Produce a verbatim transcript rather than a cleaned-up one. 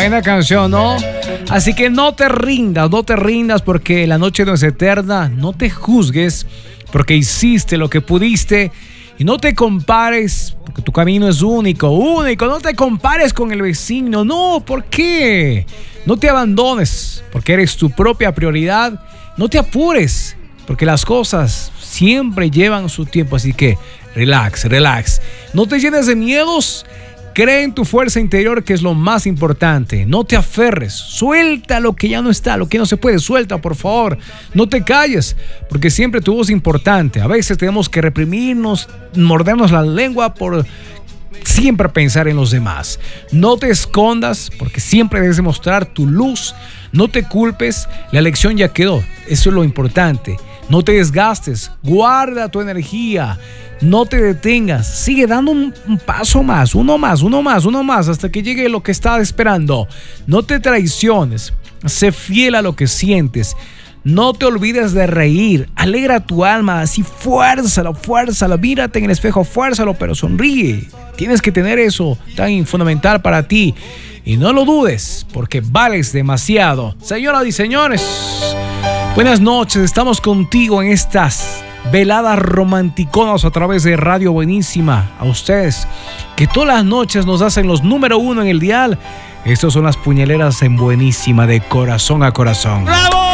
Buena canción, ¿no? Así que no te rindas, no te rindas porque la noche no es eterna. No te juzgues porque hiciste lo que pudiste. Y no te compares porque tu camino es único, único. No te compares con el vecino. No, ¿por qué? No te abandones porque eres tu propia prioridad. No te apures porque las cosas siempre llevan su tiempo. Así que relax, relax. No te llenes de miedos. Cree en tu fuerza interior, que es lo más importante. No te aferres. Suelta lo que ya no está, lo que no se puede. Suelta, por favor. No te calles, porque siempre tu voz es importante. A veces tenemos que reprimirnos, mordernos la lengua por siempre pensar en los demás. No te escondas, porque siempre debes demostrar tu luz. No te culpes, la lección ya quedó. Eso es lo importante. No te desgastes, guarda tu energía. No te detengas, sigue dando un, un paso más, uno más, uno más, uno más, hasta que llegue lo que estás esperando. No te traiciones, sé fiel a lo que sientes. No te olvides de reír, alegra tu alma, así fuérzalo, fuérzalo, mírate en el espejo, fuérzalo, pero sonríe. Tienes que tener eso tan fundamental para ti. Y no lo dudes, porque vales demasiado. Señoras y señores, buenas noches, estamos contigo en estas veladas romanticonas a través de Radio Buenísima. A ustedes que todas las noches nos hacen los número uno en el dial. Estas son las puñaleras en Buenísima, de corazón a corazón. ¡Bravo!